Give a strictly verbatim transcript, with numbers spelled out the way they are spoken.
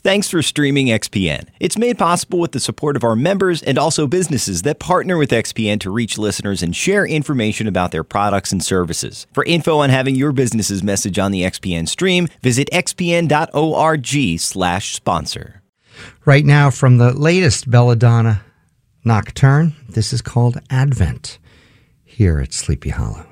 Thanks for streaming X P N. It's made possible with the support of our members and also businesses that partner with X P N to reach listeners and share information about their products and services. For info on having your business's message on the X P N stream, visit x p n dot org slash sponsor. Right now, from the latest Belladonna Nocturne, this is called Advent, here at Sleepy Hollow.